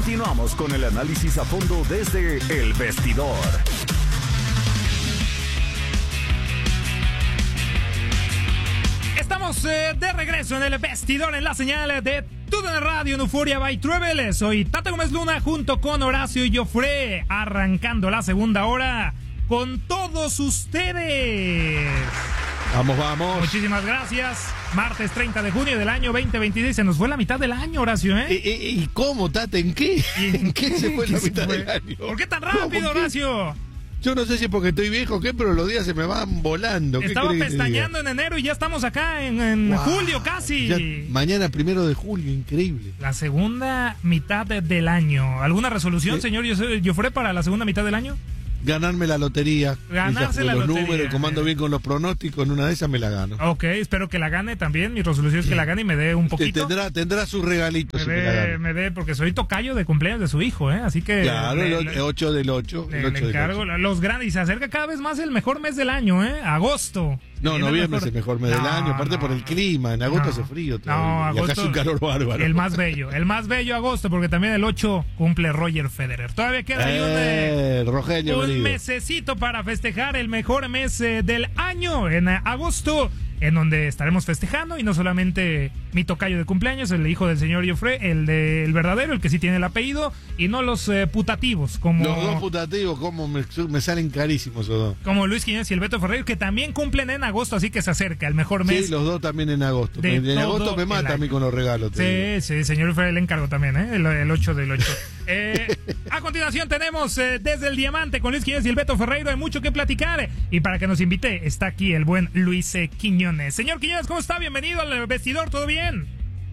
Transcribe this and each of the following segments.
Continuamos con el análisis a fondo desde El Vestidor. Estamos de regreso en El Vestidor en la señal de TUDN Radio en Euphoria by Travel. Soy Tata Gómez Luna junto con Horacio y Jofré, arrancando la segunda hora con todos ustedes. Vamos. Muchísimas gracias. Martes 30 de junio del año 2026. Se nos fue la mitad del año, Horacio, ¿eh? ¿Y cómo, Tata? ¿En qué? ¿En qué se fue la mitad del año? ¿Por qué tan rápido, Horacio? Yo no sé si es porque estoy viejo o qué, pero los días se me van volando. Estaba pestañeando en enero y ya estamos acá en julio casi. Ya, mañana 1 de julio, increíble. La segunda mitad del año. ¿Alguna resolución, señor Jofré, para la segunda mitad del año? Ganarme la lotería. Ganarse la los lotería. Números, como ando bien con los pronósticos, en una de esas me la gano. Ok, espero que la gane también. Mi resolución es que la gane y me dé un poquito. Tendrá sus regalitos. Me dé, porque soy tocayo de cumpleaños de su hijo, ¿eh? Así que. Claro, el 8 del 8. Le encargo los grandes. Y se acerca cada vez más el mejor mes del año, ¿eh? Agosto. No, noviembre es el mejor mes del año, aparte por el clima. En agosto hace frío todavía. No, agosto, y acá es un calor bárbaro. El más bello agosto, porque también el 8 cumple Roger Federer. Todavía queda ahí un mesecito para festejar el mejor mes del año, en agosto, en donde estaremos festejando, y no solamente mi tocayo de cumpleaños, el hijo del señor Jofré, el verdadero, el que sí tiene el apellido, y no los putativos, como... Los dos putativos, como me salen carísimos esos dos. Como Luis Quiñones y el Beto Ferrer, que también cumplen en agosto, así que se acerca el mejor mes. Sí, los dos también en agosto. En agosto me mata a mí con los regalos. Sí, señor Jofré, le encargo también, el 8 del 8. A continuación tenemos desde el Diamante con Luis Quiñones y el Beto Ferreiro. Hay mucho que platicar, y para que nos invite está aquí el buen Luis Quiñones. Señor Quiñones, ¿cómo está? Bienvenido al Vestidor, ¿todo bien?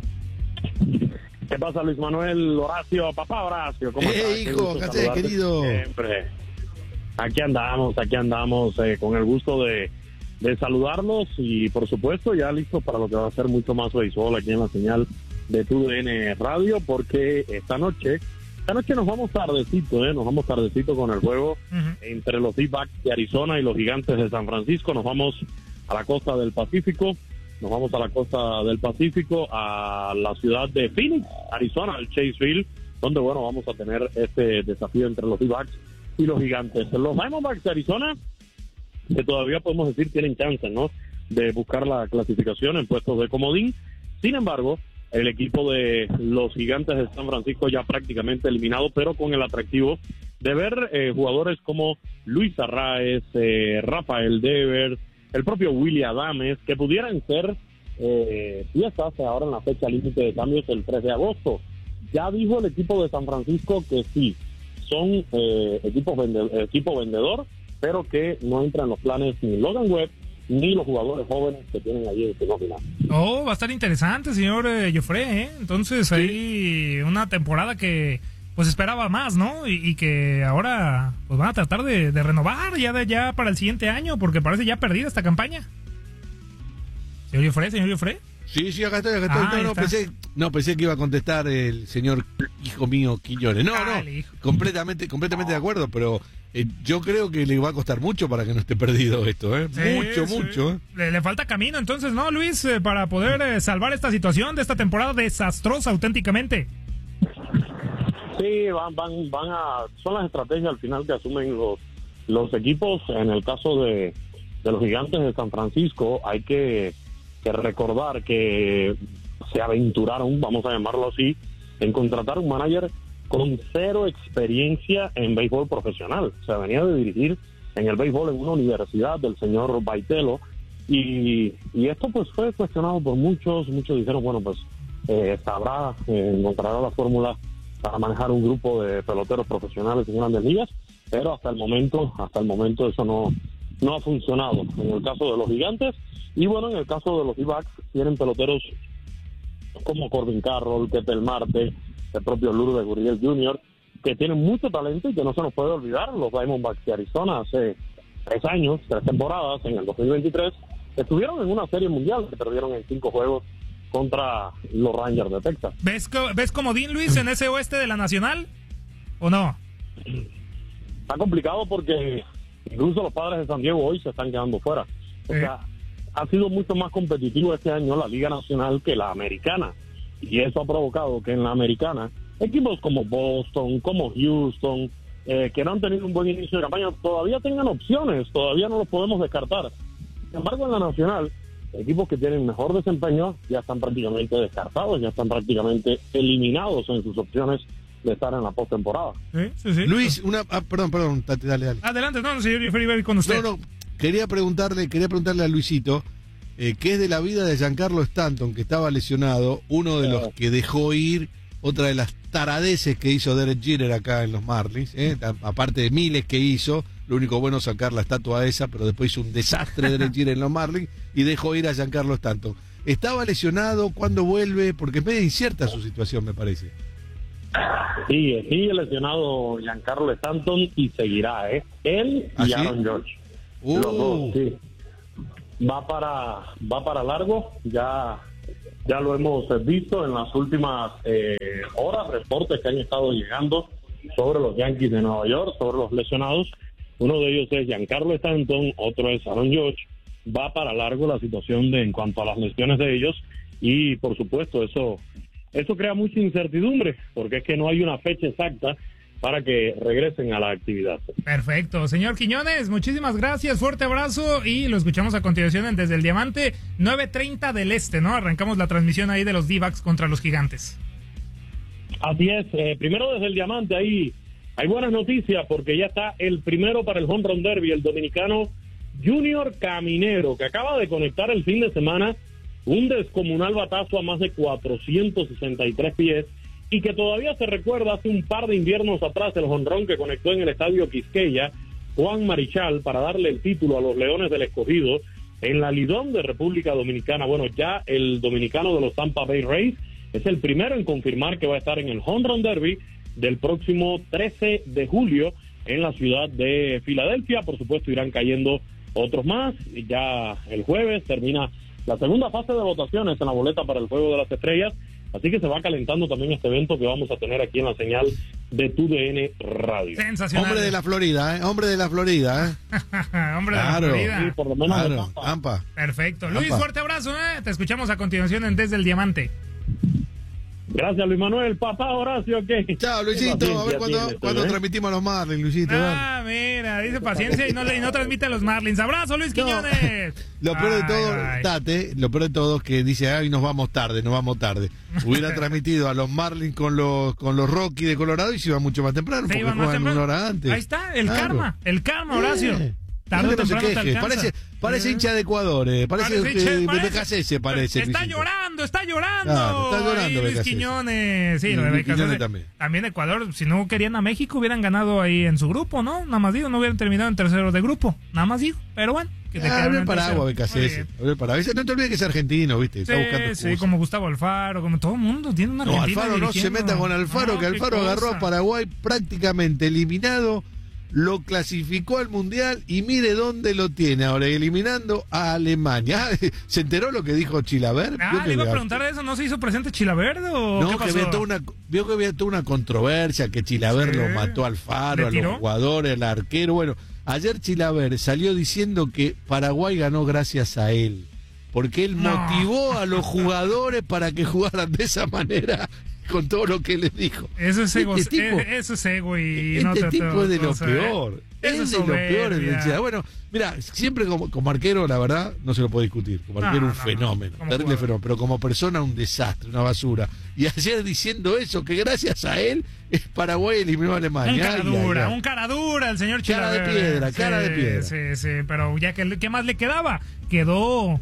¿Qué pasa, Luis Manuel? Horacio, papá Horacio, ¿cómo estás? Hijo, ¿qué haces, querido? Siempre. Aquí andamos con el gusto de saludarlos, y por supuesto ya listos para lo que va a ser mucho más béisbol aquí en la señal de TUDN Radio, porque esta noche nos vamos tardecito con el juego entre los D-backs de Arizona y los Gigantes de San Francisco. Nos vamos a la costa del Pacífico, a la ciudad de Phoenix, Arizona, al Chase Field, donde vamos a tener este desafío entre los D-backs y los Gigantes. Los Diamondbacks de Arizona, que todavía podemos decir tienen chance, ¿no?, de buscar la clasificación en puestos de comodín. Sin embargo, el equipo de los Gigantes de San Francisco ya prácticamente eliminado, pero con el atractivo de ver jugadores como Luis Arraez, Rafael Devers, el propio Willy Adames, que pudieran ser piezas ahora en la fecha límite de cambios el 3 de agosto. Ya dijo el equipo de San Francisco que sí, son equipo vendedor, pero que no entran en los planes ni Logan Webb ni los jugadores jóvenes que tienen allí en su nómina. Va a estar interesante, señor Jofré, ¿eh? Entonces sí, hay una temporada que pues esperaba más, ¿no? Y que ahora pues van a tratar de renovar ya para el siguiente año, porque parece ya perdida esta campaña. Señor Jofré. Sí, acá estoy. Pensé que iba a contestar el señor hijo mío Quiñones. No, completamente de acuerdo, pero yo creo que le va a costar mucho para que no esté perdido esto, ¿eh? Mucho. Le falta camino entonces, ¿no, Luis? Para poder salvar esta situación de esta temporada desastrosa auténticamente. Sí, son las estrategias al final que asumen los equipos. En el caso de los Gigantes de San Francisco, hay que recordar que se aventuraron, vamos a llamarlo así, en contratar un manager con 0 experiencia en béisbol profesional. O sea, venía de dirigir en el béisbol en una universidad del señor Baitelo, y esto pues fue cuestionado por muchos dijeron, encontrará la fórmula para manejar un grupo de peloteros profesionales en Grandes Ligas, pero hasta el momento eso no ha funcionado en el caso de los Gigantes. Y en el caso de los D-backs tienen peloteros como Corbin Carroll, Ketel Marte, el propio Lourdes Gurriel Jr., que tienen mucho talento y que no se nos puede olvidar. Los Diamondbacks de Arizona hace 3 temporadas, en el 2023, estuvieron en una serie mundial que perdieron en 5 juegos contra los Rangers de Texas. ¿Ves comodín, Luis, en ese oeste de la Nacional? ¿O no? Está complicado porque incluso los Padres de San Diego hoy se están quedando fuera. O sea, ha sido mucho más competitivo este año la Liga Nacional que la Americana. Y eso ha provocado que en la Americana equipos como Boston, como Houston, que no han tenido un buen inicio de campaña, todavía tengan opciones, todavía no los podemos descartar. Sin embargo, en la Nacional, equipos que tienen mejor desempeño ya están prácticamente descartados, ya están prácticamente eliminados en sus opciones de estar en la postemporada. Sí. Luis, perdón, Tati, dale. Adelante, señor, yo prefiero ir con usted. No, quería preguntarle a Luisito, ¿qué es de la vida de Giancarlo Stanton, que estaba lesionado, uno de los que dejó ir, otra de las taradeces que hizo Derek Jeter acá en los Marlins, aparte de miles que hizo, lo único bueno es sacar la estatua esa, pero después hizo un desastre Derek Jeter en los Marlins y dejó ir a Giancarlo Stanton. ¿Estaba lesionado? ¿Cuándo vuelve? Porque es medio incierta su situación, me parece. Sí, sigue lesionado Giancarlo Stanton y seguirá, él y Aaron Judge. Los dos, sí. Va para largo, ya lo hemos visto en las últimas horas, reportes que han estado llegando sobre los Yankees de Nueva York, sobre los lesionados. Uno de ellos es Giancarlo Stanton, otro es Aaron Judge. Va para largo la situación en cuanto a las lesiones de ellos y, por supuesto, eso crea mucha incertidumbre, porque es que no hay una fecha exacta para que regresen a la actividad. Perfecto. Señor Quiñones, muchísimas gracias, fuerte abrazo y lo escuchamos a continuación en Desde el Diamante, 9:30 del Este, ¿no? Arrancamos la transmisión ahí de los D-backs contra los Gigantes. Así es, primero Desde el Diamante, ahí hay buenas noticias porque ya está el primero para el Home Run Derby, el dominicano Junior Caminero, que acaba de conectar el fin de semana un descomunal batazo a más de 463 pies y que todavía se recuerda hace un par de inviernos atrás el jonrón que conectó en el estadio Quisqueya Juan Marichal para darle el título a los Leones del Escogido en la Lidón de República Dominicana. Bueno, ya el dominicano de los Tampa Bay Rays es el primero en confirmar que va a estar en el Home Run Derby del próximo 13 de julio en la ciudad de Filadelfia. Por supuesto irán cayendo otros más. Ya el jueves termina la segunda fase de votaciones en la boleta para el Juego de las Estrellas, así que se va calentando también este evento que vamos a tener aquí en la señal de TUDN Radio. Sensacional. Hombre de la Florida, hombre de la Florida, Hombre de la Florida. Sí, por lo menos claro. Tampa. Perfecto. Luis, Tampa. fuerte abrazo, Te escuchamos a continuación en Desde el Diamante. Gracias, Luis Manuel. Papá Horacio, ¿qué? Chao, Luisito. A ver cuándo transmitimos a los Marlins, Luisito. Mira, dice paciencia y no transmite a los Marlins. Abrazo, Luis Quiñones. Lo peor de todo, Tate, lo peor de todo es que dice, nos vamos tarde. Hubiera transmitido a los Marlins con los Rockies de Colorado y se iba mucho más temprano, porque juegan una hora antes. Ahí está, el karma, Horacio. Tarde no se queje. Parece hincha de Ecuador, parece BKCS, parece. Está llorando. Está llorando Luis Quiñones. Sí, lo de BKCS también Ecuador, si no querían a México, hubieran ganado ahí en su grupo, ¿no? Nada más digo, no hubieran terminado en tercero de grupo. Nada más digo, pero bueno. Abre el paraguas, BKCS. No te olvides que es argentino, ¿viste? Está buscando sí, como Gustavo Alfaro, como todo el mundo tiene una argentina. Alfaro no se meta con Alfaro, que Alfaro agarró a Paraguay prácticamente eliminado, lo clasificó al Mundial y mire dónde lo tiene ahora, eliminando a Alemania. ¿Se enteró lo que dijo Chilavert? Le iba a preguntar eso, ¿no se hizo presente Chilavert o no, qué pasó? Vio que había toda una controversia, que Chilavert lo mató a Alfaro, a los jugadores, al arquero. Bueno, ayer Chilavert salió diciendo que Paraguay ganó gracias a él, porque él motivó a los jugadores para que jugaran de esa manera, con todo lo que les dijo. Eso es ego, eso es ego y este tipo es de lo peor. Es de lo peor. Bueno, mira, siempre como arquero, la verdad, no se lo puede discutir. Como arquero, un fenómeno, terrible fenómeno. Pero como persona, un desastre, una basura. Y ayer diciendo eso, que gracias a él, Paraguay eliminó a Alemania. Un cara dura, el señor Chilavert. Cara de piedra. Sí, pero ya que ¿qué más le quedaba? Quedó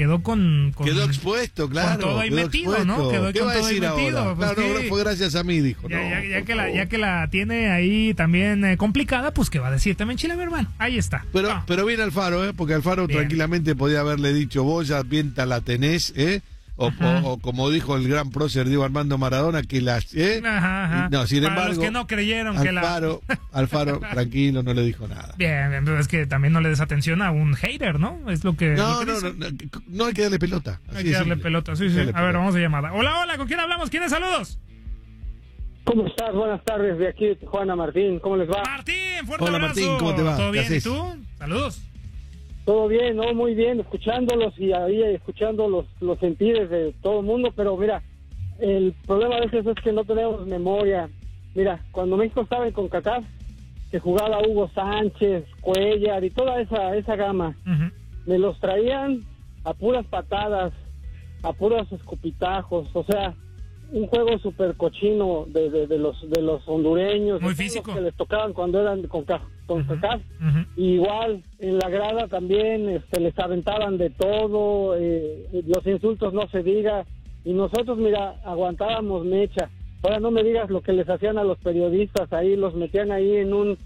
expuesto, claro. Con todo ahí metido, expuesto. ¿No? Quedó ¿Qué con va a decir ahora? Pues claro, no fue gracias a mí, dijo. Ya que la tiene ahí también complicada, pues ¿qué va a decir también Chilavert? Bueno, ahí está. Pero viene Alfaro, porque Alfaro tranquilamente podía haberle dicho, vos ya bien la tenés, o como dijo el gran prócer Diego Armando Maradona, que las... No, sin embargo, los que no creyeron Alfaro, tranquilo, no le dijo nada. Bien, es que también no le des atención a un hater, ¿no? Es lo que... No hay que darle pelota. Hay que darle pelota, sí. A ver, vamos a llamada. Hola, ¿con quién hablamos? ¿Quiénes saludos? ¿Cómo estás? Buenas tardes, de aquí Juana Martín, ¿cómo les va? Martín, fuerte Hola, abrazo. Martín, ¿cómo te va? ¿Todo bien? ¿Y tú? Saludos. Todo bien, ¿no? Muy bien, escuchándolos y ahí escuchando los sentires de todo el mundo, pero mira, el problema a veces es que no tenemos memoria. Mira, cuando México estaba en CONCACAF, se jugaba Hugo Sánchez, Cuellar y toda esa gama. Me los traían a puras patadas, a puros escupitajos, o sea, un juego súper cochino de los hondureños, muy físico, que les tocaban cuando eran con CONCACAF. Igual en la grada también les aventaban de todo, los insultos no se diga, y nosotros, mira, aguantábamos mecha. Ahora no me digas lo que les hacían a los periodistas ahí, los metían ahí en un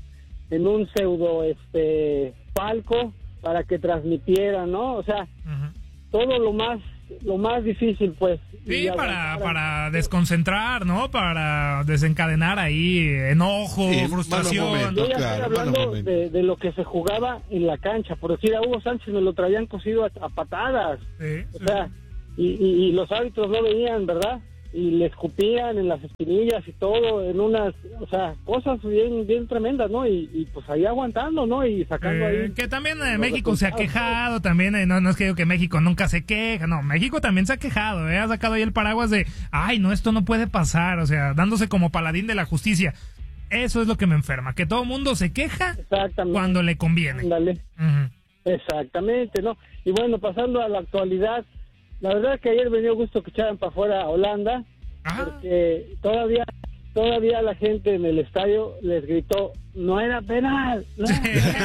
pseudo palco para que transmitieran, ¿no? O sea, todo lo más difícil, pues. Sí, para desconcentrar, ¿no? Para desencadenar ahí enojo, frustración. Yo ya estoy hablando de lo que se jugaba en la cancha. Por decir, a Hugo Sánchez me lo traían cosido a patadas. Sí, o sea, y los árbitros no veían, ¿verdad? Y le escupían en las espinillas y todo, en unas, o sea, cosas bien tremendas, ¿no? Y pues ahí aguantando, ¿no? Y sacando ahí. Que también México se ha quejado, también, no es que digo que México nunca se queja, no, México también se ha quejado, ha sacado ahí el paraguas de, ay, no, esto no puede pasar, o sea, dándose como paladín de la justicia. Eso es lo que me enferma, que todo mundo se queja cuando le conviene. Dale. Exactamente, ¿no? Y bueno, pasando a la actualidad, la verdad es que ayer me dio gusto que echaran para afuera a Holanda, porque todavía la gente en el estadio les gritó, no era penal. No. Sí.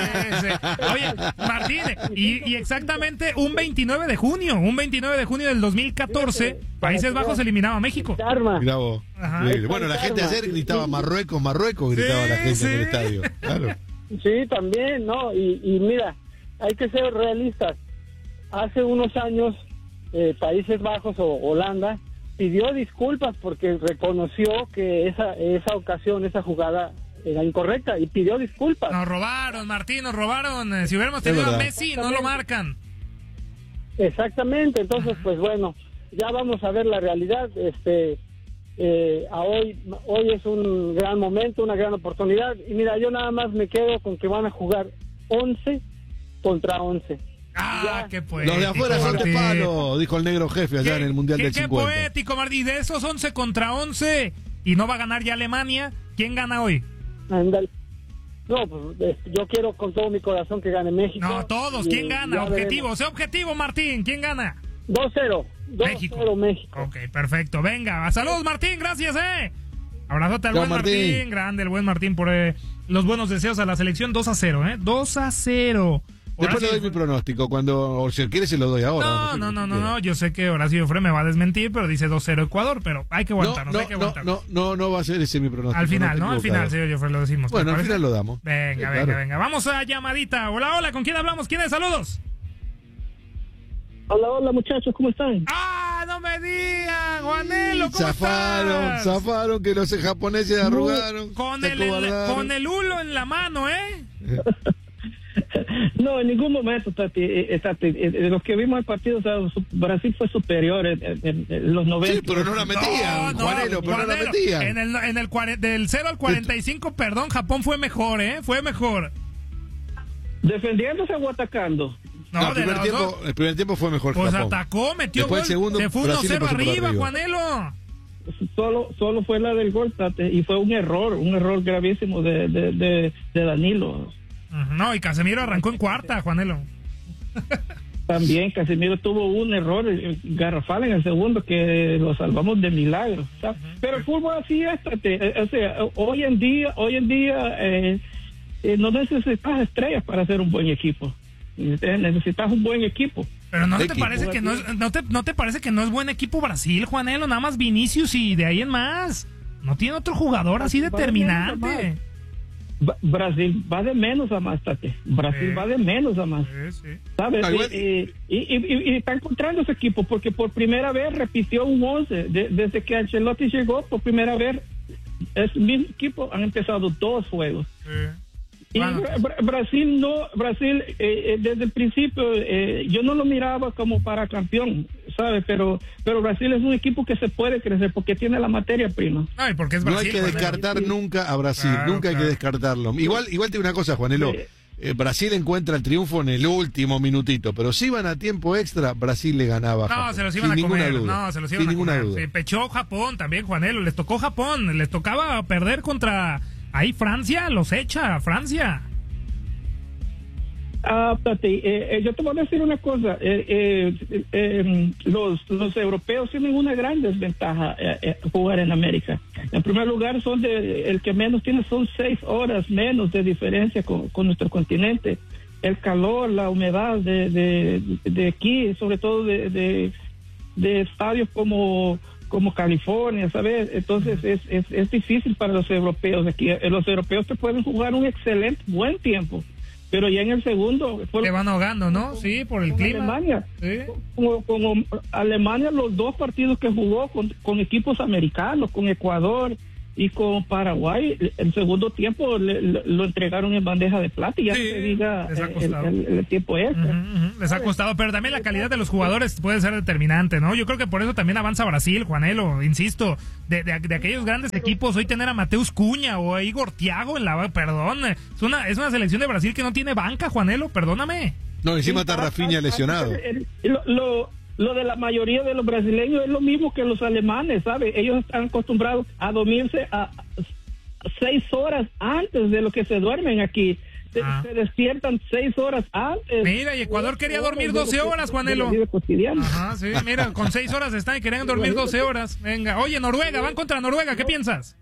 Oye, Martín, y exactamente un 29 de junio del 2014, Países Bajos eliminaba a México. Mirá vos. Bueno, la gente ayer gritaba Marruecos, gritaba la gente en el estadio. Claro. Sí, también, ¿no? Y mira, hay que ser realistas. Hace unos años Países Bajos o Holanda pidió disculpas porque reconoció que esa ocasión, esa jugada era incorrecta y pidió disculpas. Nos robaron, Martín, nos robaron. Si hubiéramos tenido a Messi, no lo marcan. Exactamente, entonces pues bueno, ya vamos a ver la realidad. Hoy es un gran momento, una gran oportunidad, y mira, yo nada más me quedo con que van a jugar 11 contra 11. Qué poético. Los de afuera son de palo, dijo el negro jefe allá en el Mundial del 50. Qué poético, Martín. De esos 11 contra 11 y no va a ganar ya Alemania, ¿quién gana hoy? Andale. No, pues yo quiero con todo mi corazón que gane México. No, todos. ¿Quién gana? Objetivo. Sé objetivo, Martín. ¿Quién gana? 2-0. 2-0 México. Ok, perfecto. Venga. Saludos, Martín. Gracias, Abrazote al buen Martín. Grande el buen Martín por los buenos deseos a la selección. 2-0, 2-0. Después le doy mi pronóstico, o si quiere se lo doy ahora. No, yo sé que Horacio Fre me va a desmentir, pero dice 2-0 Ecuador, pero hay que aguantarnos, No va a ser ese mi pronóstico. Al final, Al final, señor Fre, lo decimos. Bueno, al final lo damos. Venga. Vamos a llamadita. Hola, ¿con quién hablamos? ¿Quién es? Saludos. Hola, muchachos, ¿cómo están? No me digan, Juanelo, ¿cómo estás? Zafaron, que los japoneses arrugaron. Con el hulo en la mano, No, en ningún momento, Tati, los que vimos el partido, o sea, Brasil fue superior en los 90. Sí, pero no la metían, Juanelo, pero no la metían. Del 0 al 45, perdón, Japón fue mejor, fue mejor. ¿Defendiéndose o atacando? No, el primer tiempo fue mejor Japón. Pues atacó, metió después gol, segundo, se fue 1-0 arriba, Juanelo. Solo fue la del gol, Tati, y fue un error gravísimo de Danilo. No, y Casemiro arrancó en cuarta, Juanelo. También Casemiro tuvo un error garrafal en el segundo que lo salvamos de milagro. Pero el fútbol así es, o sea, hoy en día no necesitas estrellas para hacer un buen equipo. Necesitas un buen equipo. Pero no te parece que no te parece que no es buen equipo Brasil, Juanelo, nada más Vinicius y de ahí en más. No tiene otro jugador así determinante. Brasil va de menos a más, Tate. Brasil va de menos a más. Sí. ¿Sabes? Y está encontrando ese equipo porque por primera vez repitió un 11. Desde que Ancelotti llegó, por primera vez, el mismo equipo han empezado 2 juegos. Y Brasil desde el principio, yo no lo miraba como para campeón, ¿sabes? Pero Brasil es un equipo que se puede crecer porque tiene la materia prima. Ay, porque es Brasil, no hay que descartar nunca a Brasil, nunca hay que descartarlo. Igual te digo una cosa, Juanelo. Brasil encuentra el triunfo en el último minutito, pero si iban a tiempo extra, Brasil le ganaba a Japón. No, se los iban a comer. No, se los iban a comer. Se pechó Japón también, Juanelo. Les tocó Japón. Les tocaba perder contra... Ahí Francia, los echa, Francia. Tati, yo te voy a decir una cosa. Los europeos tienen una gran desventaja jugar en América. En primer lugar, el que menos tiene son 6 horas menos de diferencia con nuestro continente. El calor, la humedad de aquí, sobre todo de estadios como California, ¿sabes? Entonces es difícil para los europeos aquí. Los europeos te pueden jugar un excelente, buen tiempo, pero ya en el segundo... Te van ahogando, ¿no? Sí, por el clima. Alemania. Sí. Como Alemania, los 2 partidos que jugó con equipos americanos, con Ecuador y con Paraguay, el segundo tiempo lo entregaron en bandeja de plata y ya se diga el tiempo extra. Les ha costado, pero también la calidad de los jugadores puede ser determinante, ¿no? Yo creo que por eso también avanza Brasil, Juanelo, insisto, de aquellos grandes equipos, hoy tener a Mateus Cunha o a Igor Thiago perdón, es una selección de Brasil que no tiene banca, Juanelo, perdóname. No, encima está Rafinha lesionado. Lo de la mayoría de los brasileños es lo mismo que los alemanes, ¿sabes? Ellos están acostumbrados a dormirse a 6 horas antes de lo que se duermen aquí. Se despiertan 6 horas antes. Mira, y Ecuador quería dormir 12 horas, Juanelo. Ajá, sí, mira, con 6 horas están y querían dormir 12 horas. Venga, oye, Noruega, van contra Noruega, ¿qué piensas?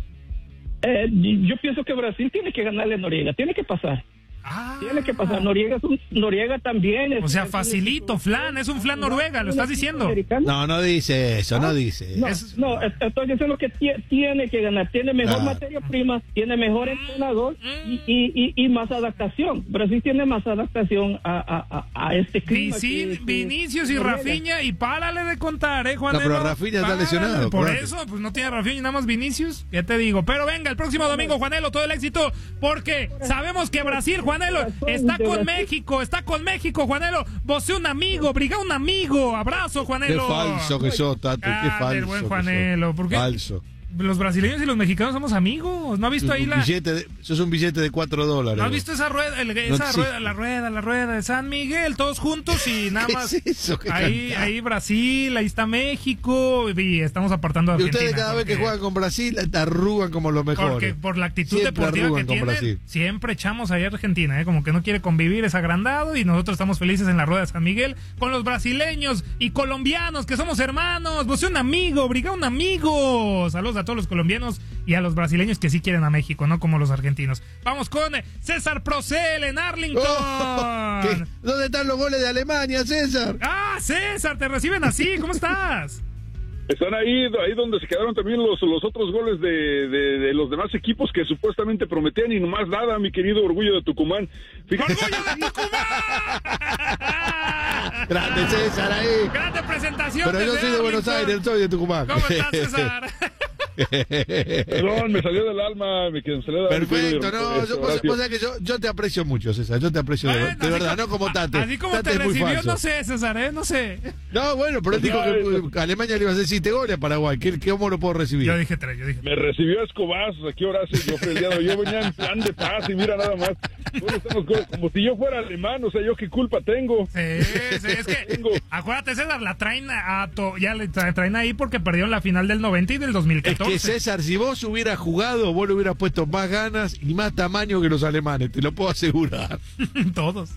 Yo pienso que Brasil tiene que ganarle a Noruega, tiene que pasar. Tiene que pasar. Noriega también o sea, facilito, flan, es un flan Noruega, ¿lo estás diciendo? No dice eso, no dice. No, estoy diciendo que tiene que ganar, tiene mejor materia prima, tiene mejor entrenador y más adaptación. Brasil tiene más adaptación a este clima. Vinicius y Rafinha, y párale de contar, Juanelo. No, pero Rafinha está lesionado. Por eso, pues no tiene Rafinha y nada más Vinicius, ya te digo. Pero venga, el próximo domingo, Juanelo, todo el éxito, porque sabemos que Brasil, Juanelo, está con México, Juanelo. Vos un amigo, briga un amigo. Abrazo, Juanelo. Qué falso que sos, Tato, qué falso. El buen Juanelo, porque falso. Los brasileños y los mexicanos somos amigos. ¿No has visto ahí eso es un billete de $4? ¿No has visto esa rueda? La rueda de San Miguel, todos juntos y nada más. ¿Qué es eso? Ahí Brasil, ahí está México y estamos apartando a Argentina. Y ustedes cada vez que juegan con Brasil te arrugan como los mejores. Porque por la actitud deportiva que tienen, siempre echamos ahí a Argentina, como que no quiere convivir, es agrandado, y nosotros estamos felices en la rueda de San Miguel con los brasileños y colombianos, que somos hermanos. Vos un amigo, briga un amigo. Saludos a todos los colombianos y a los brasileños que sí quieren a México, no como los argentinos. Vamos con César Procel en Arlington. ¿Dónde están los goles de Alemania, César? César, te reciben así, ¿cómo estás? Están ahí donde se quedaron también los otros goles de los demás equipos que supuestamente prometían y nomás nada, mi querido Orgullo de Tucumán. Fíjate. ¡Orgullo de Tucumán! Grande César ahí. Grande presentación. Pero yo soy de Buenos Aires, soy de Tucumán. ¿Cómo estás, César? Perdón, me salió del alma, me quedé. Perfecto, vos sabés que yo te aprecio mucho, César, yo te aprecio de verdad, no como Tate. Así como te recibió, no sé, César, no sé. No, bueno, pero él dijo que Alemania le iba a hacer 7 goles a Paraguay, ¿cómo lo puedo recibir? Yo dije 3, Me recibió Escobar, ¿a qué hora hace? Yo venía en plan de paz y mira nada más. Como si yo fuera alemán, o sea, ¿yo qué culpa tengo? Sí, es que, acuérdate, César, la traen ya le traen ahí porque perdieron la final del 90 y del 2014. Es que César, si vos hubieras jugado, vos le hubieras puesto más ganas y más tamaño que los alemanes, te lo puedo asegurar. Todos.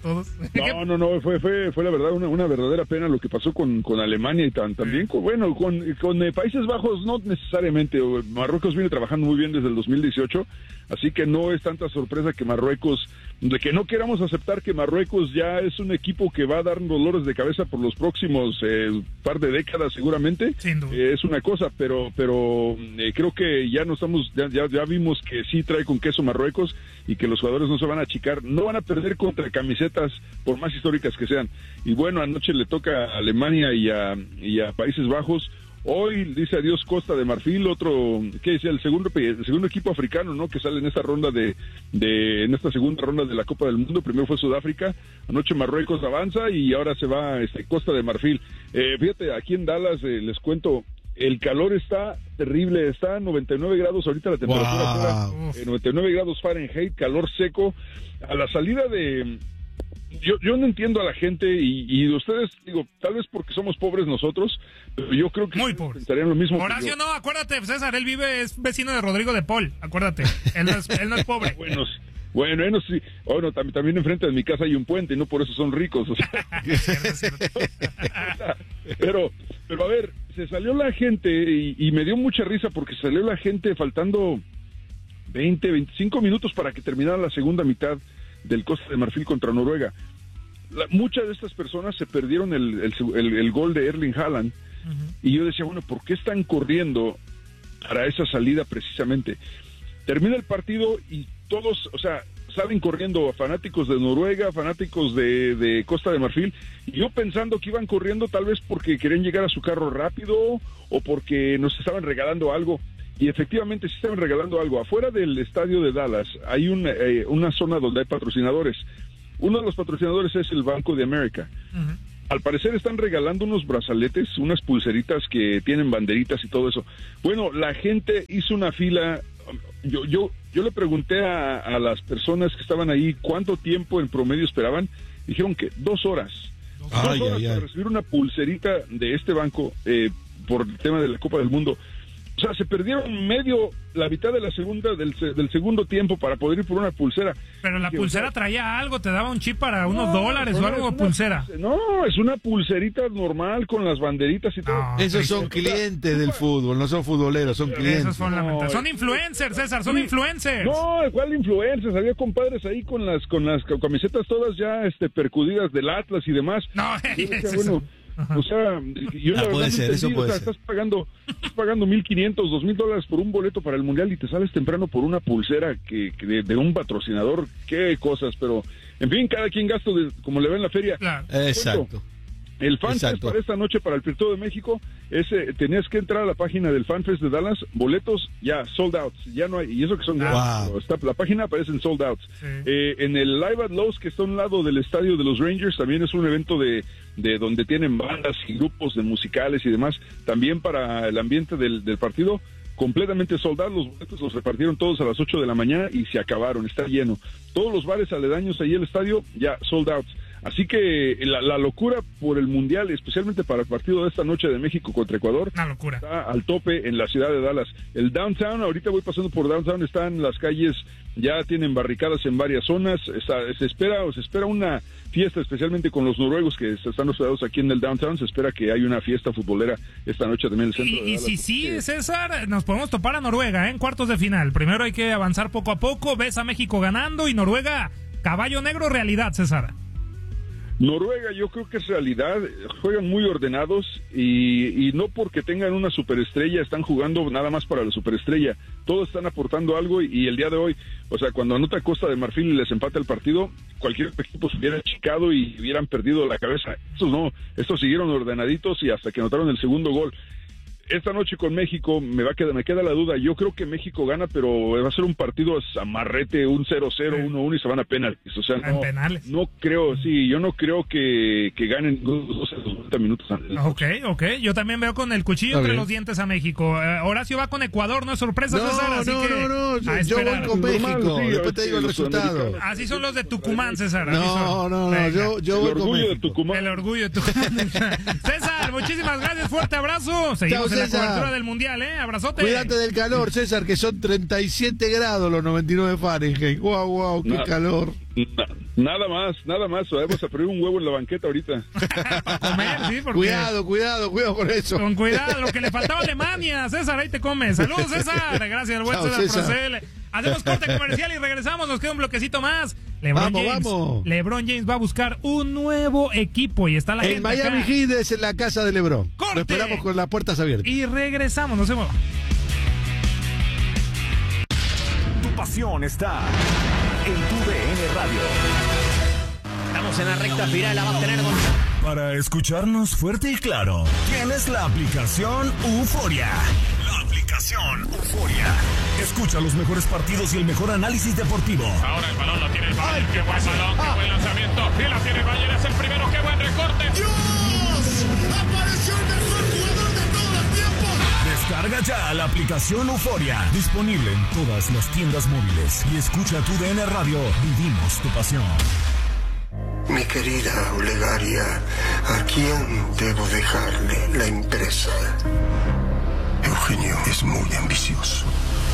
No, fue la verdad una verdadera pena lo que pasó con Alemania y también con Países Bajos, no necesariamente. Marruecos viene trabajando muy bien desde el 2018, así que no es tanta sorpresa que Marruecos, de que no queramos aceptar que Marruecos ya es un equipo que va a dar dolores de cabeza por los próximos par de décadas seguramente. Sin duda. Es una cosa, pero creo que ya ya vimos que sí trae con queso Marruecos y que los jugadores no se van a achicar, no van a perder contra camisetas por más históricas que sean. Y bueno, anoche le toca a Alemania y a Países Bajos. Hoy dice adiós Costa de Marfil, el segundo equipo africano, ¿no? Que sale en esta ronda en esta segunda ronda de la Copa del Mundo. Primero fue Sudáfrica, anoche Marruecos avanza y ahora se va Costa de Marfil. Fíjate, aquí en Dallas les cuento, el calor está terrible, está a 99 grados ahorita la temperatura, 99 grados Fahrenheit, calor seco. A la salida de... Yo no entiendo a la gente y ustedes, digo, tal vez porque somos pobres nosotros, pero yo creo que muy pobres pensarían lo mismo. Horacio, no, acuérdate, César, él es vecino de Rodrigo de Paul, acuérdate, él no es pobre. Bueno, sí. Bueno, también enfrente de mi casa hay un puente y no por eso son ricos. O sea. pero a ver, se salió la gente y me dio mucha risa porque salió la gente faltando 25 minutos para que terminara la segunda mitad del Costa de Marfil contra Noruega. Muchas de estas personas se perdieron el gol de Erling Haaland y yo decía, bueno, ¿por qué están corriendo para esa salida precisamente? Termina el partido y todos, o sea, salen corriendo fanáticos de Noruega, fanáticos de Costa de Marfil, y yo pensando que iban corriendo tal vez porque querían llegar a su carro rápido o porque nos estaban regalando algo, y efectivamente sí estaban regalando algo. Afuera del estadio de Dallas hay una zona donde hay patrocinadores. Uno de los patrocinadores es el Banco de América. Al parecer están regalando unos brazaletes, unas pulseritas que tienen banderitas y todo eso. Bueno, la gente hizo una fila. Yo le pregunté a las personas que estaban ahí cuánto tiempo en promedio esperaban. Dijeron que 2 horas. 2 horas para recibir una pulserita de este banco por el tema de la Copa del Mundo. O sea, se perdieron la mitad de la segunda del segundo tiempo para poder ir por una pulsera. Pero la pulsera traía algo, te daba un chip para unos dólares o algo, pulsera. No, es una pulserita normal con las banderitas y todo. Esos son clientes del fútbol, no son futboleros, son clientes. Esos son lamentables. Son influencers, César, son influencers. No, ¿cuál influencers? Había compadres ahí con las camisetas todas ya percudidas del Atlas y demás. No, bueno, o sea, yo la verdad estás pagando $1,500, $2,000 por un boleto para el Mundial y te sales temprano por una pulsera que de un patrocinador, qué cosas, pero en fin, cada quien gasta como le va en la feria. Claro. Exacto. El FanFest para esta noche, para el Partido de México, tenías que entrar a la página del FanFest de Dallas, boletos ya sold out, ya no hay, y eso que son gratis, la página aparece en sold out. Sí. En el Live at Lowe's, que está a un lado del estadio de los Rangers, también es un evento de donde tienen bandas y grupos de musicales y demás, también para el ambiente del partido, completamente sold out. Los boletos los repartieron todos a las 8 de la mañana y se acabaron, está lleno. Todos los bares aledaños ahí al estadio ya sold out. Así que la locura por el Mundial, especialmente para el partido de esta noche de México contra Ecuador, una locura, está al tope en la ciudad de Dallas. El downtown, ahorita voy pasando por downtown, están las calles, ya tienen barricadas en varias zonas. Se espera una fiesta, especialmente con los noruegos que están hospedados aquí en el downtown. Se espera que haya una fiesta futbolera esta noche también en el centro de Dallas. Y sí, César, nos podemos topar a Noruega en cuartos de final. Primero hay que avanzar poco a poco, ves a México ganando y Noruega, caballo negro, realidad, César. Noruega yo creo que es realidad, juegan muy ordenados y no porque tengan una superestrella están jugando nada más para la superestrella, todos están aportando algo y el día de hoy, o sea, cuando anota Costa de Marfil y les empata el partido, cualquier equipo se hubiera achicado y hubieran perdido la cabeza. Estos no, estos siguieron ordenaditos y hasta que anotaron el segundo gol. Esta noche con México me queda la duda. Yo creo que México gana, pero va a ser un partido amarrete, un 0-0, 1-1 y se van a penales. O sea, no creo, yo no creo que ganen 12 minutos antes. Ok. Yo también veo con el cuchillo entre los dientes a México. Horacio va con Ecuador, no es sorpresa, César. Así que yo voy con México. Después te digo el resultado. Así son los de Tucumán, César. Yo voy con México. El orgullo de Tucumán. César, muchísimas gracias, fuerte abrazo. Seguimos en la cobertura del Mundial, abrazote. Cuídate del calor, César, que son 37 grados los 99 Fahrenheit. Wow, qué calor. Nada más. Vamos a poner un huevo en la banqueta ahorita. Para comer, sí, porque... Cuidado con eso. Con cuidado, lo que le faltaba a Alemania, César, ahí te comes. Saludos, César. Gracias al buen César Procel. Hacemos corte comercial y regresamos, nos queda un bloquecito más. LeBron James va a buscar un nuevo equipo y está la gente Miami Heat es en la casa de LeBron. ¡Corte! Lo esperamos con las puertas abiertas. Y regresamos, no se muevan. Tu pasión está en tu DN Radio. Estamos en la recta final, la va a tener Para escucharnos fuerte y claro, tienes la aplicación Euforia. Escucha los mejores partidos y el mejor análisis deportivo. Ahora el balón lo tiene el Bayern. Qué buen balón, qué buen lanzamiento. Y la tiene el Bayern, es el primero, qué buen recorte. ¡Dios! ¡Apareció el mejor jugador de todos los tiempos! Descarga ya la aplicación Euforia. Disponible en todas las tiendas móviles. Y escucha tu DN Radio. Vivimos tu pasión. Mi querida Olegaria, ¿a quién debo dejarle la empresa? Eugenio es muy ambicioso.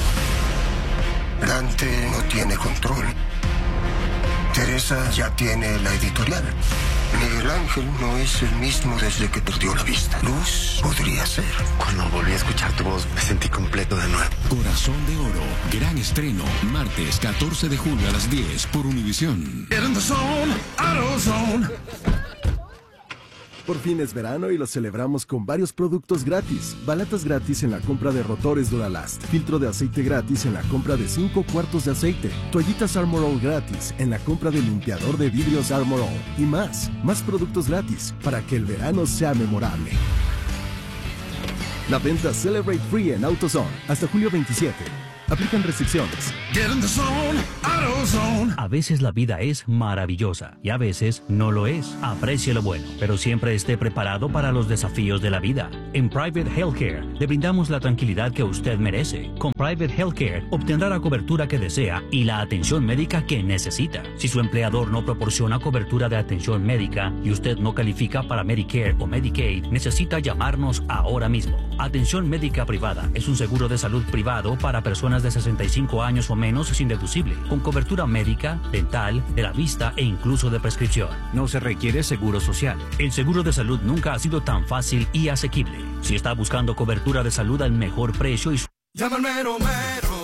Dante no tiene control. Teresa ya tiene la editorial. Miguel Ángel no es el mismo desde que perdió la vista. Luz podría ser. Cuando volví a escuchar tu voz, me sentí completo de nuevo. Corazón de Oro, gran estreno, martes 14 de julio a las 10 por Univisión. Por fin es verano y lo celebramos con varios productos gratis. Balatas gratis en la compra de rotores Duralast. Filtro de aceite gratis en la compra de 5 cuartos de aceite. Toallitas Armor All gratis en la compra de limpiador de vidrios Armor All. Y más productos gratis para que el verano sea memorable. La venta Celebrate Free en AutoZone hasta julio 27. Aplican restricciones. Get in the zone, AutoZone. A veces la vida es maravillosa y a veces no lo es. Aprecie lo bueno, pero siempre esté preparado para los desafíos de la vida. En Private Healthcare le brindamos la tranquilidad que usted merece. Con Private Healthcare obtendrá la cobertura que desea y la atención médica que necesita. Si su empleador no proporciona cobertura de atención médica y usted no califica para Medicare o Medicaid, necesita llamarnos ahora mismo. Atención médica privada es un seguro de salud privado para personas de 65 años o menos sin deducible, con cobertura médica, dental, de la vista e incluso de prescripción. No se requiere seguro social. El seguro de salud nunca ha sido tan fácil y asequible. Si está buscando cobertura de salud al mejor precio y... Llama al mero mero.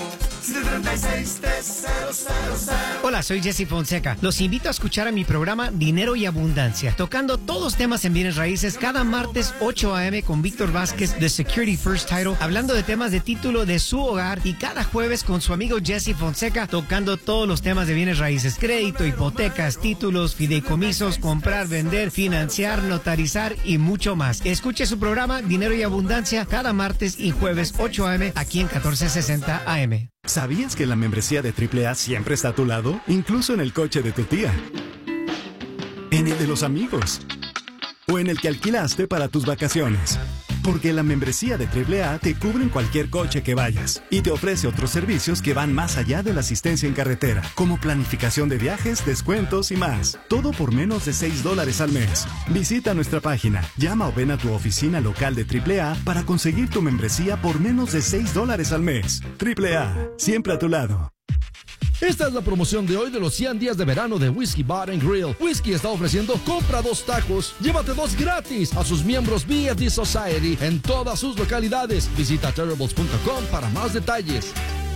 736-3000. Hola, soy Jesse Fonseca. Los invito a escuchar a mi programa Dinero y Abundancia, tocando todos los temas en bienes raíces cada martes 8 a.m. con Víctor Vázquez de Security First Title, hablando de temas de título de su hogar, y cada jueves con su amigo Jesse Fonseca tocando todos los temas de bienes raíces: crédito, hipotecas, títulos, fideicomisos, comprar, vender, financiar, notarizar y mucho más. Escuche su programa Dinero y Abundancia cada martes y jueves 8 a.m. aquí en 1460 AM. ¿Sabías que la membresía de AAA siempre está a tu lado? Incluso en el coche de tu tía, en el de los amigos o en el que alquilaste para tus vacaciones. Porque la membresía de AAA te cubre en cualquier coche que vayas y te ofrece otros servicios que van más allá de la asistencia en carretera, como planificación de viajes, descuentos y más. Todo por menos de $6 al mes. Visita nuestra página, llama o ven a tu oficina local de AAA para conseguir tu membresía por menos de $6 al mes. AAA, siempre a tu lado. Esta es la promoción de hoy de los 100 días de verano de Whiskey Bar & Grill. Whiskey está ofreciendo compra 2 tacos, llévate 2 gratis a sus miembros B&D Society en todas sus localidades. Visita terribles.com para más detalles.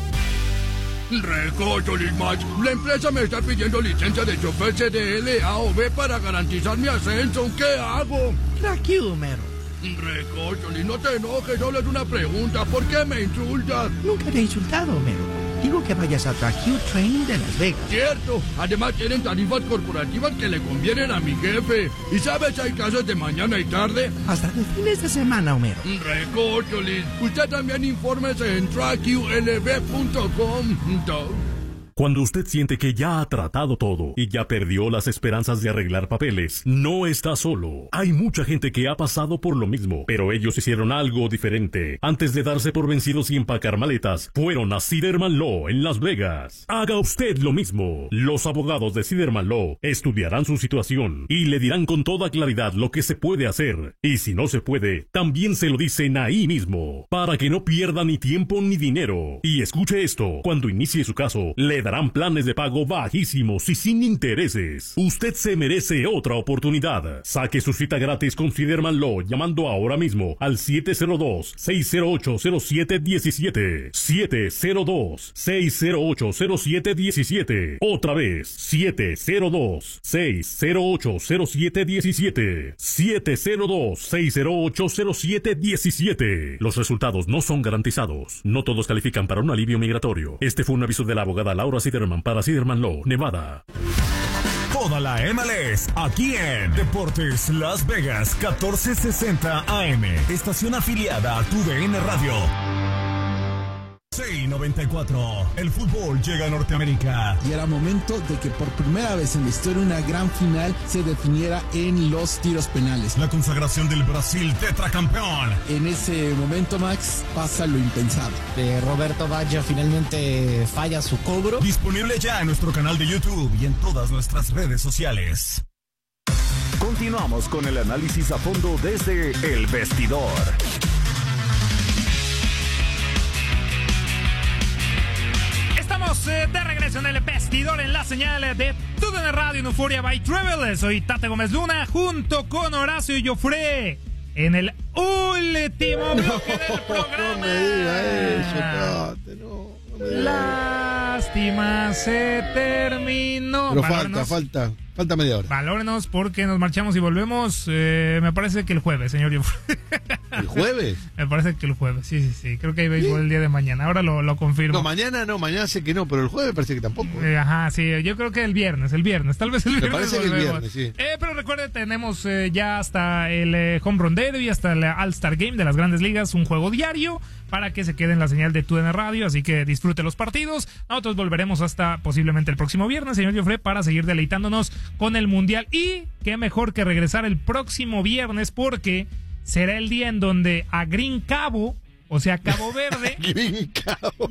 Recócholis Max, la empresa me está pidiendo licencia de chofer CDL A o B para garantizar mi ascenso. ¿Qué hago? Tranquilo, mero. Recócholis, no te enojes, solo es una pregunta. ¿Por qué me insultas? Nunca te he insultado, mero. Digo que vayas a TrackQ Training de Las Vegas. Cierto, además tienen tarifas corporativas que le convienen a mi jefe. ¿Y sabes, hay clases de mañana y tarde? Hasta de fines de semana, Homero. Recócholis, usted también infórmese en trackqlb.com. Cuando usted siente que ya ha tratado todo y ya perdió las esperanzas de arreglar papeles, no está solo. Hay mucha gente que ha pasado por lo mismo, pero ellos hicieron algo diferente. Antes de darse por vencidos y empacar maletas, fueron a Siderman Law en Las Vegas. Haga usted lo mismo. Los abogados de Siderman Law estudiarán su situación y le dirán con toda claridad lo que se puede hacer. Y si no se puede, también se lo dicen ahí mismo, para que no pierda ni tiempo ni dinero. Y escuche esto, cuando inicie su caso, le darán planes de pago bajísimos y sin intereses. Usted se merece otra oportunidad. Saque su cita gratis con Siderman Law llamando ahora mismo al 702-608-0717. 702-608-0717. Otra vez, 702-608-0717. 702-608-0717. Los resultados no son garantizados. No todos califican para un alivio migratorio. Este fue un aviso de la abogada Laura Siderman para Siderman Law, Nevada. Toda la MLS aquí en Deportes Las Vegas 1460 AM. Estación afiliada a TUDN Radio. Sí, 94. El fútbol llega a Norteamérica. Y era momento de que por primera vez en la historia una gran final se definiera en los tiros penales. La consagración del Brasil tetracampeón. En ese momento, Max, pasa lo impensable. Roberto Baggio finalmente falla su cobro. Disponible ya en nuestro canal de YouTube y en todas nuestras redes sociales. Continuamos con el análisis a fondo desde El Vestidor. Estamos de regreso en El Vestidor en la señal de TUDN Radio en Euphoria by Travel. Soy Tate Gómez Luna junto con Horacio Joffre en el último bloque del programa. No me diga eso, Tate, no. Lástima, se terminó. Pero falta media hora. Valórenos porque nos marchamos y volvemos. Me parece que el jueves, señor. ¿El jueves? Me parece que el jueves, sí. Creo que hay béisbol el día de mañana. Ahora lo confirmo. No, mañana sé que no, pero el jueves parece que tampoco. Ajá, sí, yo creo que el viernes, tal vez el viernes. Me parece que el viernes, sí. Pero recuerde, tenemos ya hasta el Home Run Derby, hasta el All-Star Game de las Grandes Ligas, un juego diario para que se quede en la señal de TUDN Radio, así que disfrute los partidos. Nosotros volveremos hasta posiblemente el próximo viernes, señor Joffre, para seguir deleitándonos con el Mundial. Y qué mejor que regresar el próximo viernes, porque será el día en donde a Green Cabo, o sea, Cabo Verde, Green Cabo,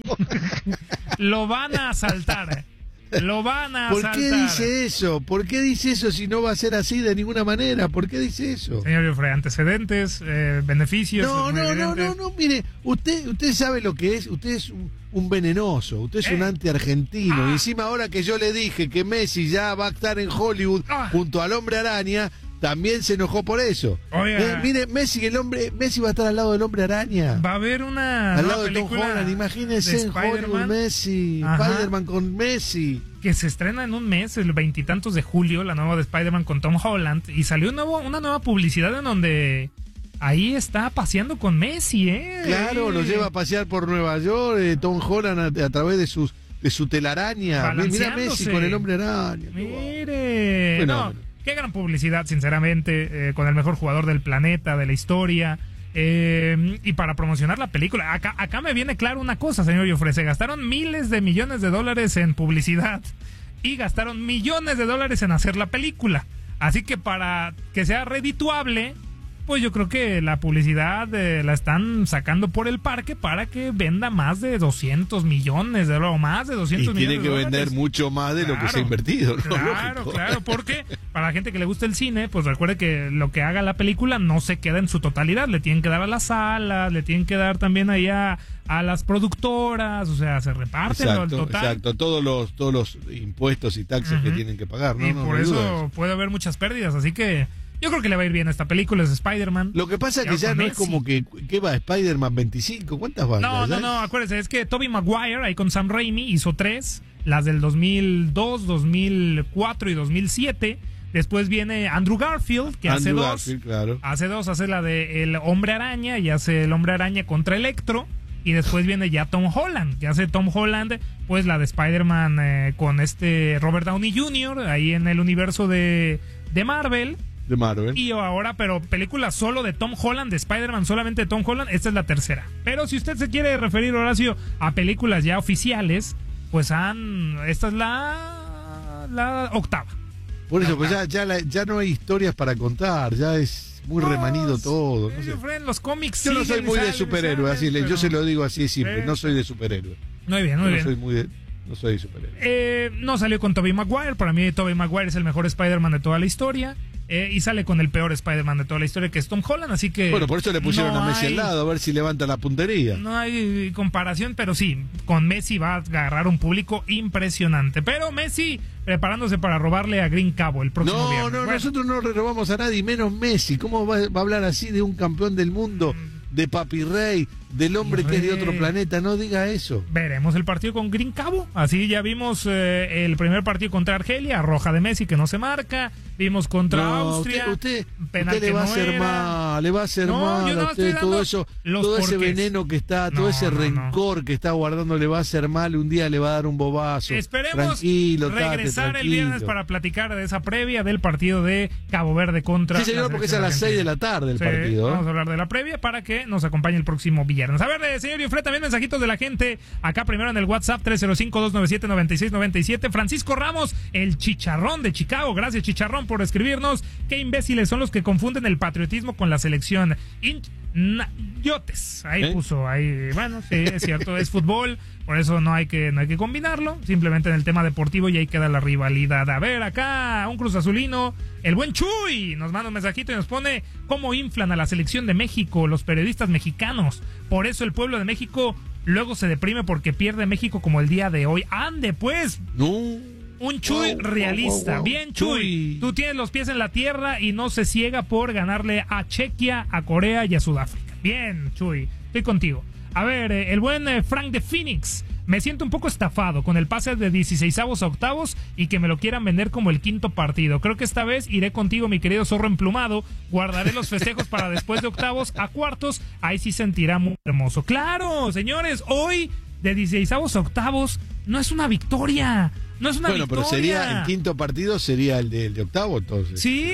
lo van a asaltar. Lo van a asaltar. ¿Por qué dice eso? ¿Por qué dice eso si no va a ser así de ninguna manera? ¿Por qué dice eso? Señor Joffre, antecedentes, beneficios. No, mire, usted sabe lo que es. Usted es un venenoso, usted es un anti-argentino. Y encima ahora que yo le dije que Messi ya va a estar en Hollywood junto al Hombre Araña, también se enojó por eso. Mire, Messi va a estar al lado del Hombre Araña. Va a haber al lado de Tom Holland, imagínense en Hollywood Messi, Spider-Man con Messi. Que se estrena en un mes, el 20 y tantos de julio, la nueva de Spider-Man con Tom Holland. Y salió una nueva publicidad en donde ahí está paseando con Messi, Claro, lo lleva a pasear por Nueva York, Tom Holland a través de su telaraña. Mira Messi con el Hombre Araña. Mire, qué gran publicidad, sinceramente, con el mejor jugador del planeta, de la historia. Y para promocionar la película, acá me viene claro una cosa, señor Joffre. Se gastaron miles de millones de dólares en publicidad y gastaron millones de dólares en hacer la película. Así que para que sea redituable, pues yo creo que la publicidad la están sacando por el parque para que venda más de 200 millones de dólares, o más de 200 millones de dólares. Y tiene que vender mucho más de lo que se ha invertido, ¿no? Claro, porque para la gente que le gusta el cine, pues recuerde que lo que haga la película no se queda en su totalidad, le tienen que dar a las salas, le tienen que dar también ahí a las productoras, o sea, se reparten el total. Exacto, todos los impuestos y taxes que tienen que pagar, ¿no? Y por eso puede haber muchas pérdidas, así que yo creo que le va a ir bien a esta película, es Spider-Man. Lo que pasa es que ya no es como que va Spider-Man 25, ¿cuántas van? No, acuérdese, es que Tobey Maguire ahí con Sam Raimi hizo 3, las del 2002, 2004 y 2007. Después viene Andrew Garfield, que hace 2. Claro. Hace 2, hace la de El Hombre Araña y hace El Hombre Araña contra Electro. Y después viene ya Tom Holland, que hace Tom Holland, pues la de Spider-Man con Robert Downey Jr. ahí en el universo de Marvel. Y ahora, pero película solo de Tom Holland, de Spider-Man solamente de Tom Holland, esta es la tercera. Pero si usted se quiere referir, Horacio, a películas ya oficiales, pues esta es la octava. Por eso, pues ya no hay historias para contar, ya es muy remanido todo. No sé. Los cómics yo no soy muy de superhéroe, así yo se lo digo así siempre, no soy de superhéroe. Muy bien. No soy de superhéroe. No salió con Tobey Maguire, para mí Tobey Maguire es el mejor Spider-Man de toda la historia. Y sale con el peor Spider-Man de toda la historia, que es Tom Holland, así que... Bueno, por eso le pusieron a Messi al lado, a ver si levanta la puntería. No hay comparación, pero sí, con Messi va a agarrar un público impresionante. Pero Messi preparándose para robarle a Green Cabo el próximo viernes. No, nosotros no le robamos a nadie, menos Messi. ¿Cómo va a hablar así de un campeón del mundo, de Papi Rey, del hombre que es de otro planeta? No diga eso. Veremos el partido con Green Cabo. Así ya vimos el primer partido contra Argelia, roja de Messi que no se marca. Vimos contra Austria. Usted le va a hacer mal, le va a hacer mal a usted, todo eso, todo ese veneno que está, todo ese rencor que está guardando le va a hacer mal, un día le va a dar un bobazo. Esperemos regresar el viernes para platicar de esa previa del partido de Cabo Verde contra... Sí, señor, porque es a las 6 de la tarde el partido. Vamos a hablar de la previa para que nos acompañe el próximo viernes. viernes. A ver, señor Yufre, también mensajitos de la gente. Acá primero en el WhatsApp, 305-297-9697. Francisco Ramos, el chicharrón de Chicago. Gracias, chicharrón, por escribirnos. Qué imbéciles son los que confunden el patriotismo con la selección. Idiotes. Ahí puso, ahí, bueno, sí, es cierto, es fútbol, por eso no hay que combinarlo, simplemente en el tema deportivo y ahí queda la rivalidad. A ver, acá, un Cruz Azulino, el buen Chuy, nos manda un mensajito y nos pone cómo inflan a la selección de México los periodistas mexicanos, por eso el pueblo de México luego se deprime porque pierde México como el día de hoy. ¡Ande, pues! No. Un Chuy realista. Bien, Chuy. Tú tienes los pies en la tierra y no se ciega por ganarle a Chequia, a Corea y a Sudáfrica. Bien, Chuy. Estoy contigo. A ver, el buen Frank de Phoenix. Me siento un poco estafado con el pase de 16avos a octavos y que me lo quieran vender como el quinto partido. Creo que esta vez iré contigo, mi querido zorro emplumado. Guardaré los festejos para después de octavos a cuartos. Ahí sí sentirá muy hermoso. ¡Claro, señores! Hoy, de 16avos a octavos, no es una victoria. No es una victoria. Pero sería el quinto partido, sería el de octavo, entonces. Sí,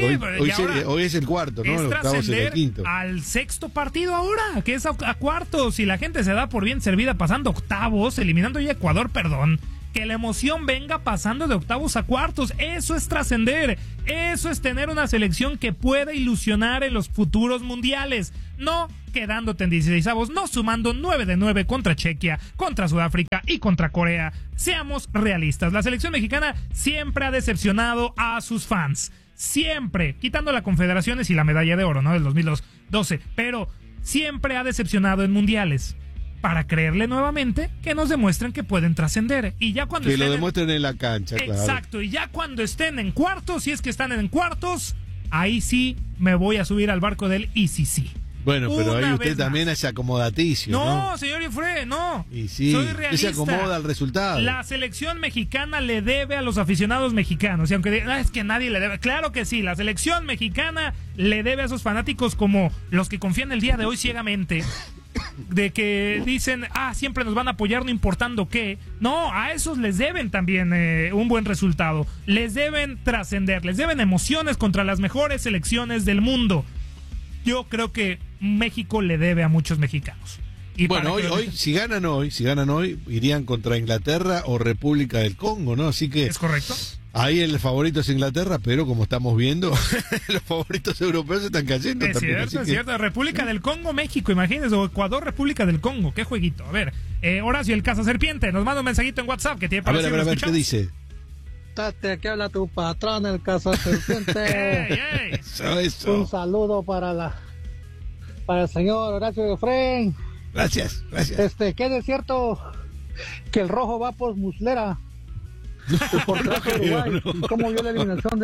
hoy es el cuarto, ¿no? El octavo sería el quinto. Al sexto partido ahora, que es a cuartos. Si la gente se da por bien servida pasando octavos, eliminando ya Ecuador, perdón. Que la emoción venga pasando de octavos a cuartos. Eso es trascender. Eso es tener una selección que pueda ilusionar en los futuros mundiales. No quedándote en 16avos, no sumando 9 de 9 contra Chequia, contra Sudáfrica y contra Corea. Seamos realistas. La selección mexicana siempre ha decepcionado a sus fans. Siempre. Quitando la Confederaciones y la medalla de oro, ¿no? Del 2012. Pero siempre ha decepcionado en mundiales. Para creerle nuevamente que nos demuestren que pueden trascender. Y ya cuando que lo demuestren en la cancha, claro. Exacto, y ya cuando estén en cuartos, si es que están en cuartos, ahí sí me voy a subir al barco del ICC. Bueno, pero ahí usted también es acomodaticio, ¿no? No, señor Ifre, no. Y sí, soy realista. Se acomoda al resultado. La selección mexicana le debe a los aficionados mexicanos. Y aunque es que nadie le debe. Claro que sí, la selección mexicana le debe a esos fanáticos como los que confían el día de hoy ciegamente. De que dicen, siempre nos van a apoyar no importando qué. No, a esos les deben también un buen resultado. Les deben trascender, les deben emociones contra las mejores selecciones del mundo. Yo creo que México le debe a muchos mexicanos. Y bueno, si ganan hoy, irían contra Inglaterra o República del Congo, ¿no? Así que... ¿Es correcto? Ahí el favorito es Inglaterra, pero como estamos viendo, los favoritos europeos están cayendo. Es también, cierto. República del Congo, México, imagínense, o Ecuador, República del Congo. Qué jueguito. A ver, Horacio, el Caza Serpiente, nos manda un mensajito en WhatsApp que tiene para a ver, ¿qué dice? Tate, aquí habla tu patrón, el Caza Serpiente. Eso. Un saludo para el señor Horacio Efraín. Gracias. ¿Qué es cierto que el rojo va por Muslera? Por Uruguay. No. ¿Cómo vio la eliminación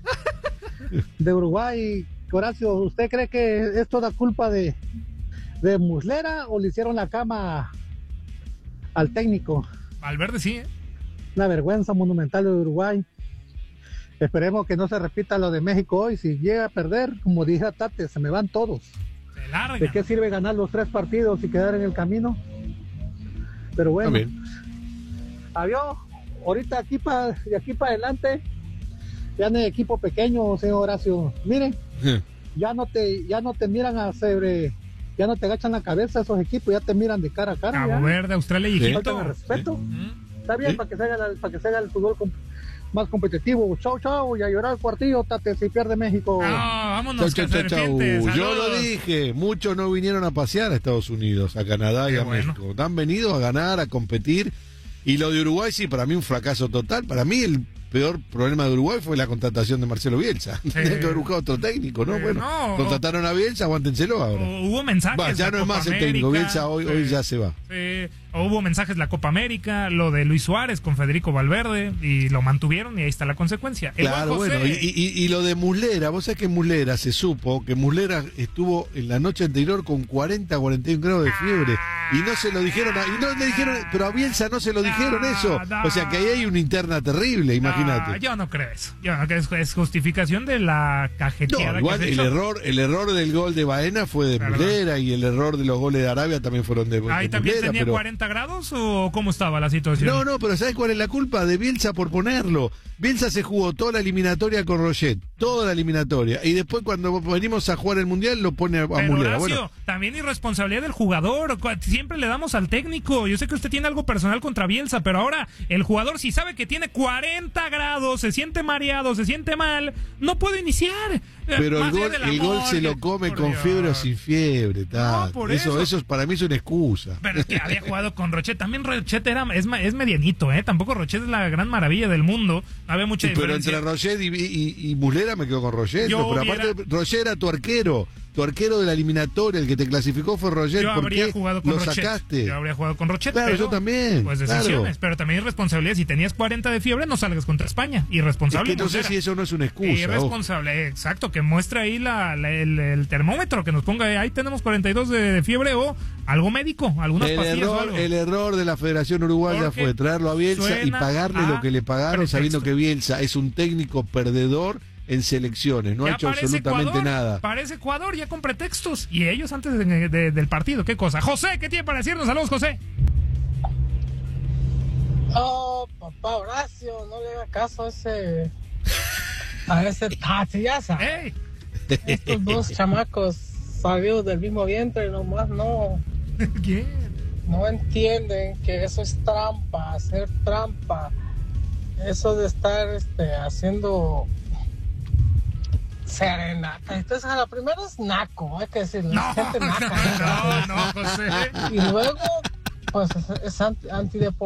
de Uruguay? Horacio, ¿usted cree que es toda culpa de Muslera o le hicieron la cama al técnico? Valverde sí, Una vergüenza monumental de Uruguay. Esperemos que no se repita lo de México hoy. Si llega a perder, como dije a Tate, se me van todos. Se largan. ¿De qué sirve ganar los 3 partidos y quedar en el camino? Pero bueno, adiós. Ahorita de aquí para adelante ya no hay equipo pequeño, señor Horacio. Miren, ya no te miran ya no te agachan la cabeza esos equipos, ya te miran de cara a cara. Cabo Verde, Australia y Egipto. Falta de respeto. Está bien, para que se haga el fútbol más competitivo. Chau, y a llorar el cuartillo, Tate, si pierde México. Vámonos, chau. Yo lo dije, muchos no vinieron a pasear a Estados Unidos, a Canadá y a México. Han venido a ganar, a competir. Y lo de Uruguay, sí, para mí un fracaso total. Para mí el peor problema de Uruguay fue la contratación de Marcelo Bielsa. Tendrían que haber buscado otro técnico, ¿no? Contrataron a Bielsa, aguántenselo ahora. Hubo mensajes. Ya no es más el técnico, Bielsa hoy ya se va. Hubo mensajes de la Copa América, lo de Luis Suárez con Federico Valverde, y lo mantuvieron y ahí está la consecuencia. Claro, bueno, y lo de Muslera, vos sabés que Muslera se supo que Muslera estuvo en la noche anterior con 41 grados de fiebre y no se lo dijeron, pero a Bielsa no se lo dijeron eso. O sea que ahí hay una interna terrible, imagínate. Yo no creo eso. Yo no creo, es justificación de la cajeteada. No, igual el error del gol de Baena fue de Muslera y el error de los goles de Arabia también fueron de Muslera. Ahí también tenía 40 grados o cómo estaba la situación. No, pero ¿sabes cuál es la culpa de Bielsa por ponerlo? Bielsa se jugó toda la eliminatoria con Roget, toda la eliminatoria. Y después cuando venimos a jugar el Mundial lo pone a Muslera. Horacio, bueno, también irresponsabilidad del jugador. Siempre le damos al técnico. Yo sé que usted tiene algo personal contra Bielsa, pero ahora el jugador, si sabe que tiene 40 grados, se siente mareado, se siente mal, no puede iniciar. Pero el gol se lo come con fiebre o sin fiebre. No, por eso para mí es una excusa. Pero es que había jugado con Rochet. También Rochet es medianito, ¿eh? Tampoco Rochet es la gran maravilla del mundo. Había mucha diferencia. Pero entre Rochet y Muslera me quedo con Rochet. Pero aparte, Rochet era tu arquero de la eliminatoria, el que te clasificó fue Rochet. Yo habría jugado con Rochet. Sacaste? Yo habría jugado con Rochet. Claro, pero, yo también. Pues decisiones, pero también irresponsabilidad. Si tenías 40 de fiebre, no salgas contra España. Irresponsable. Es que no sé si eso no es una excusa. Irresponsable, exacto. Que muestre ahí el termómetro, que nos ponga ahí tenemos 42 de fiebre o algo médico, algunas pastillas o algo. El error de la Federación Uruguaya fue traerlo a Bielsa y pagarle lo que le pagaron, sabiendo que Bielsa es un técnico perdedor en selecciones, no ha hecho absolutamente Ecuador, nada. Parece Ecuador ya con pretextos. Y ellos antes del partido, ¿qué cosa? José, ¿qué tiene para decirnos? Saludos, José. Oh, papá Horacio, no le haga caso a ese tachillaza. ¡Ey! Estos dos chamacos salidos del mismo vientre, nomás no. ¿Qué? No entienden que eso es trampa, hacer trampa. Eso de estar haciendo serenata. Entonces, a la primera es naco, hay que decirlo. No, gente naca. no, José. Y luego, pues es antideportivo.